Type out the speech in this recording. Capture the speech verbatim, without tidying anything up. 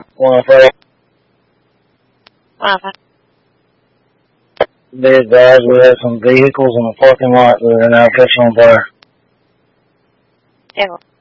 one oh five. one oh five. Be advised, we have some vehicles in the parking lot that are now catching on fire. Yeah.